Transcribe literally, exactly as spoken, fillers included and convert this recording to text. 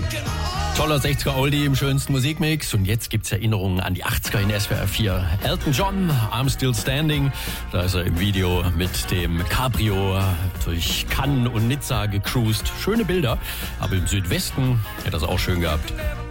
Toller sechziger-Oldie im schönsten Musikmix. Und jetzt gibt's Erinnerungen an die achtziger in S W R vier. Elton John, I'm Still Standing. Da ist er im Video mit dem Cabrio durch Cannes und Nizza gecruised. Schöne Bilder, aber im Südwesten hätte er es auch schön gehabt.